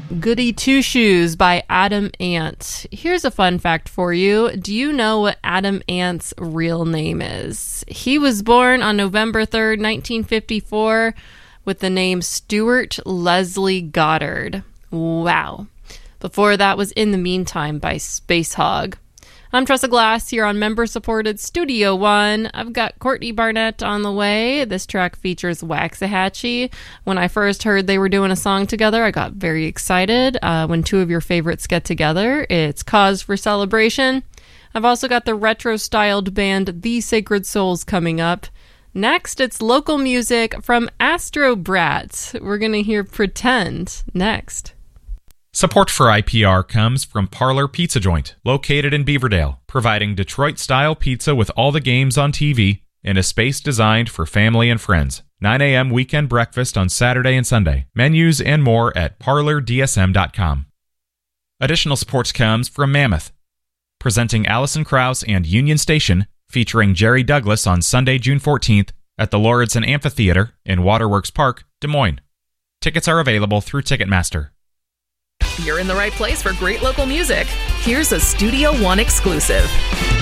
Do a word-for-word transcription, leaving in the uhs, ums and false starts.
Goody Two Shoes by Adam Ant. Here's a fun fact for you. Do you know what Adam Ant's real name is? He was born on November third, nineteen fifty-four, with the name Stuart Leslie Goddard. Wow. Before that was In the Meantime by Space Hog. I'm Tressa Glass here on member-supported Studio One. I've got Courtney Barnett on the way. This track features Waxahachie. When I first heard they were doing a song together, I got very excited. Uh, when two of your favorites get together, it's cause for celebration. I've also got the retro-styled band The Sacred Souls coming up. Next, it's local music from Astro Brat. We're going to hear Pretend next. Support for I P R comes from Parlor Pizza Joint, located in Beaverdale, providing Detroit-style pizza with all the games on T V in a space designed for family and friends. nine a.m. weekend breakfast on Saturday and Sunday. Menus and more at parlor d s m dot com. Additional support comes from Mammoth, presenting Alison Krauss and Union Station, featuring Jerry Douglas on Sunday, June fourteenth at the Lauridsen Amphitheater in Waterworks Park, Des Moines. Tickets are available through Ticketmaster. You're in the right place for great local music. Here's a Studio One exclusive.